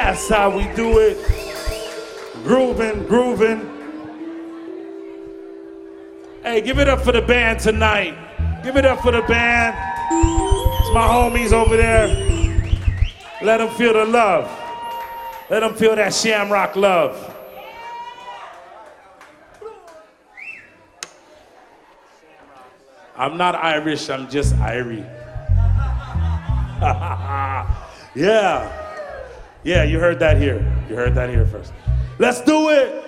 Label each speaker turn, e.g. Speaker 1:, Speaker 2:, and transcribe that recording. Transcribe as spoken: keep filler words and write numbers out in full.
Speaker 1: That's how we do it. Grooving, grooving. Hey, give it up for the band tonight. Give it up for the band. It's my homies over there. Let them feel the love. Let them feel that Shamrock love. I'm not Irish, I'm just Irie. Yeah. Yeah, you heard that here. You heard that here first. Let's do it.